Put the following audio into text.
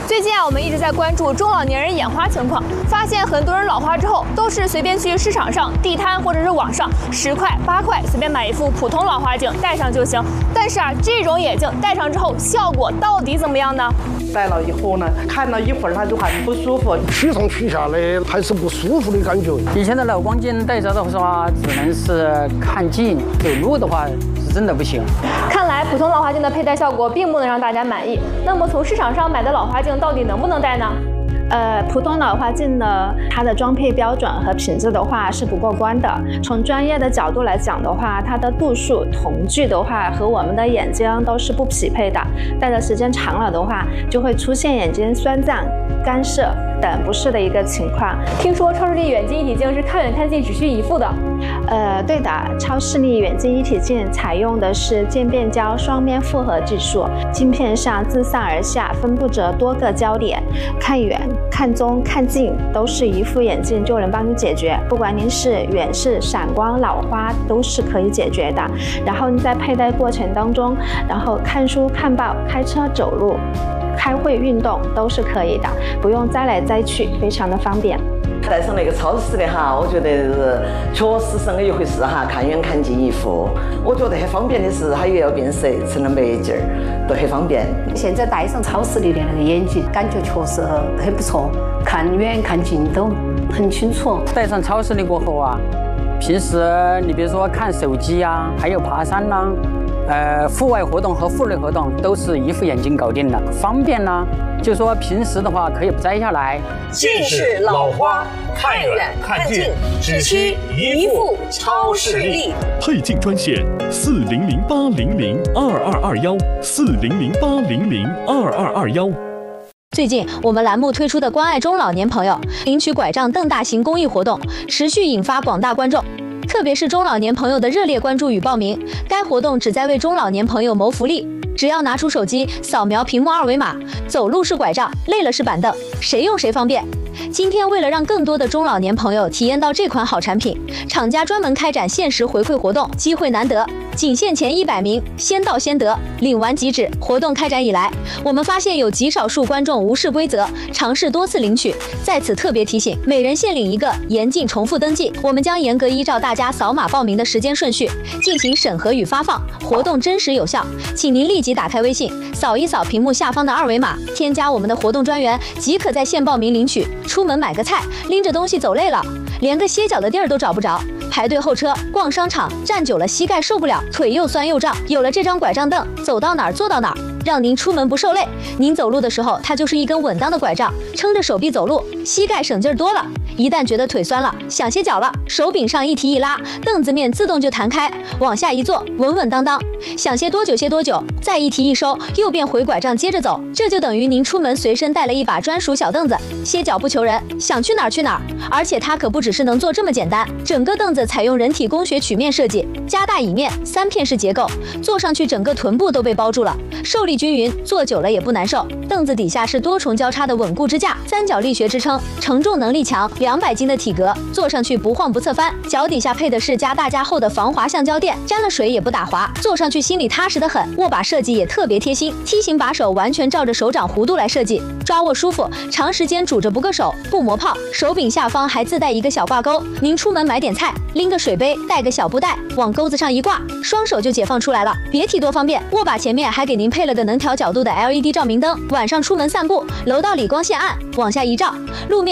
最近我们一直在关注中老年人眼花情况，发现很多人老花之后都是随便去市场上、地摊或者是网上10块、8块随便买一副普通老花镜戴上就行。但是这种眼镜戴上之后效果到底怎么样呢？ 戴了以后呢，看了一会儿它就很不舒服， 取上取下的还是不舒服的感觉。 以前的老光镜戴着的话，只能是看近，走路的话是真的不行。 看来普通老花镜的佩戴效果并不能让大家满意。那么从市场上买的老花镜到底能不能戴呢？ 普通老花镜呢，它的装配标准和品质的话是不过关的。从专业的角度来讲的话，它的度数、瞳距的话和我们的眼睛都是不匹配的。戴的时间长了的话，就会出现眼睛酸胀、干涩等不适的一个情况。 听说超视力远近一体镜是看远看近只需一副的。 对的，超视力远近一体镜采用的是渐变焦双面复合技术，镜片上自上而下分布着多个焦点，看远、看中、看近都是一副眼镜就能帮你解决，不管您是远视、散光、老花都是可以解决的。然后你在佩戴过程当中，然后看书、看报、开车、走路、开会、运动都是可以的，不用摘来摘去，非常的方便。 戴上那个超视的哈，我觉得确实是那一回事哈，看远看近一副。我觉得很方便的是，它又要变色，成了墨镜儿，都很方便。 现在戴上超视力的那个眼镜，感觉确实很不错，看远看近都很清楚。 戴上超视力过后啊，平时你比如说看手机啊，还有爬山啦、户外活动和户内活动都是一副眼镜搞定了，方便啦。就说平时的话可以不摘下来。 近视、老花，看远看近，只需一副超视力。 配镜专线：4008002221，4008002221。 最近，我们栏目推出的关爱中老年朋友领取拐杖瞪大型公益活动，持续引发广大观众，特别是中老年朋友的热烈关注与报名。该活动旨在为中老年朋友谋福利。只要拿出手机扫描屏幕二维码，走路是拐杖，累了是板凳，谁用谁方便。今天为了让更多的中老年朋友体验到这款好产品，厂家专门开展限时回馈活动，机会难得，仅限前100名，先到先得，领完即止。活动开展以来，我们发现有极少数观众无视规则，尝试多次领取。在此特别提醒，每人限领1个，严禁重复登记。我们将严格依照大家扫码报名的时间顺序进行审核与发放，活动真实有效，请您立即打开微信，扫一扫屏幕下方的二维码，添加我们的活动专员，即可在线报名领取。出门买个菜，拎着东西走累了，连个歇脚的地儿都找不着，排队候车、逛商场，站久了膝盖受不了，腿又酸又胀。有了这张拐杖凳，走到哪儿坐到哪儿，让您出门不受累。您走路的时候，它就是一根稳当的拐杖，撑着手臂走路，膝盖省劲儿多了。一旦觉得腿酸了，想歇脚了，手柄上一提一拉，凳子面自动就弹开，往下一坐，稳稳当当，想歇多久歇多久，再一提一收，又变回拐杖接着走。这就等于您出门随身带了一把专属小凳子，歇脚不求人，想去哪儿去哪儿。而且它可不只是能做这么简单，整个凳子采用人体工学曲面设计，加大椅面3片式结构，坐上去整个臀部都被包住了，受力均匀，坐久了也不难受。凳子底下是多重交叉的稳固支架，3角力学支撑，承重能力强，200斤的体格，坐上去不晃不侧翻。脚底下配的是加大加厚的防滑橡胶垫，沾了水也不打滑，坐上去心里踏实得很。握把设计也特别贴心，梯形把手完全照着手掌弧度来设计，抓握舒服，长时间拄着不硌手，不磨泡。手柄下方还自带一个小挂钩，您出门买点菜，拎个水杯，带个小布袋，往钩子上一挂，双手就解放出来了，别提多方便。握把前面还给您配了个能调角度的 LED 照明灯，晚上出门散步，楼道里光线暗，往下一照，路面